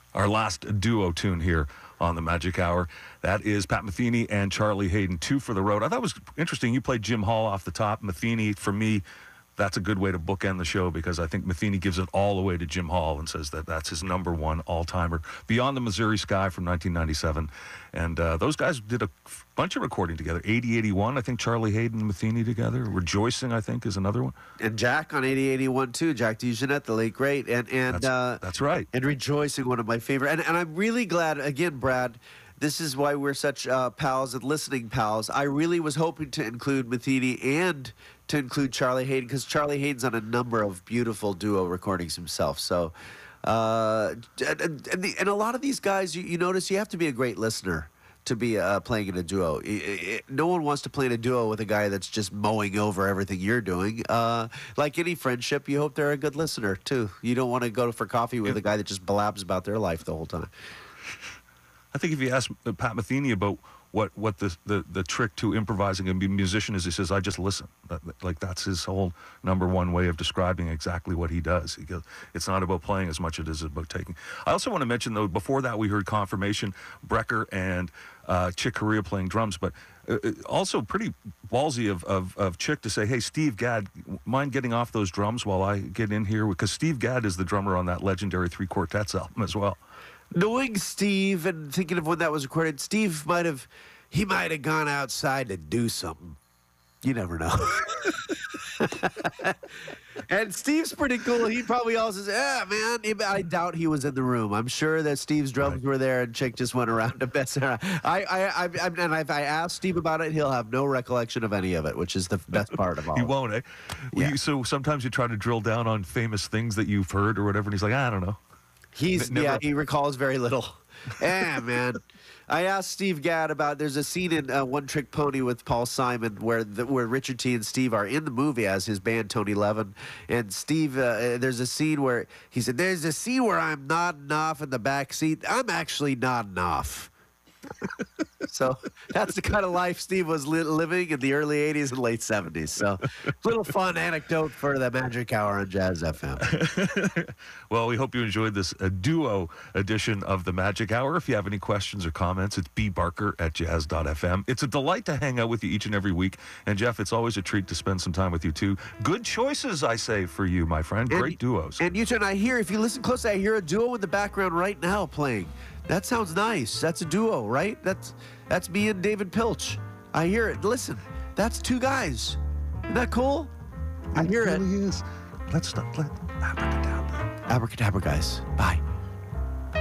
Our last duo tune here on the Magic Hour. That is Pat Metheny and Charlie Haden, Two for the Road. I thought it was interesting. You played Jim Hall off the top. Metheny, for me, that's a good way to bookend the show because I think Metheny gives it all away to Jim Hall and says that that's his number one all-timer. Beyond the Missouri Sky from 1997. And those guys did a bunch of recording together. 80, 81, I think Charlie Haden and Metheny together. Rejoicing, I think, is another one. And Jack on 80, 81 too. Jack DeJohnette, the late great. And that's right. And Rejoicing, one of my favorite. And I'm really glad, again, Brad, this is why we're such pals and listening pals. I really was hoping to include Metheny and to include Charlie Haden because Charlie Haden's on a number of beautiful duo recordings himself. So, and a lot of these guys, you notice you have to be a great listener to be playing in a duo. No one wants to play in a duo with a guy that's just mowing over everything you're doing. Like any friendship, you hope they're a good listener, too. You don't want to go for coffee with a guy that just blabs about their life the whole time. I think if you ask Pat Metheny about what the trick to improvising and being a musician is, he says, I just listen. Like that's his whole number one way of describing exactly what he does. He goes, it's not about playing as much as it is about taking. I also want to mention, though, before that we heard Confirmation, Brecker and Chick Corea playing drums, but also pretty ballsy of Chick to say, hey, Steve Gadd, mind getting off those drums while I get in here? Because Steve Gadd is the drummer on that legendary Three Quartets album as well. Knowing Steve and thinking of when that was recorded, Steve might have gone outside to do something. You never know. And Steve's pretty cool. He probably also says, yeah, man, I doubt he was in the room. I'm sure that Steve's drums were there and Chick just went around to mess around. And if I ask Steve about it, he'll have no recollection of any of it, which is the best part of all. He won't, eh? Yeah. So sometimes you try to drill down on famous things that you've heard or whatever, and he's like, I don't know. He recalls very little. Yeah, man. I asked Steve Gadd about. There's a scene in One Trick Pony with Paul Simon where Richard T and Steve are in the movie as his band Tony Levin, and Steve. There's a scene where he said, "There's a scene where I'm nodding off in the back seat. I'm actually nodding off." So that's the kind of life Steve was living in the early 80s and late 70s. So little fun anecdote for the Magic Hour on Jazz FM. Well, we hope you enjoyed this duo edition of the Magic Hour. If you have any questions or comments, it's bbarker@jazz.fm. It's a delight to hang out with you each and every week. And, Jeff, it's always a treat to spend some time with you, too. Good choices, I say, for you, my friend. Great duos. And you turn, I hear, if you listen closely, I hear a duo in the background right now playing. That sounds nice. That's a duo, right? That's me and David Pilch. I hear it. Listen, that's two guys. Isn't that cool? I hear it. It really is. Let's not let abracadabra. Abracadabra, guys. Bye.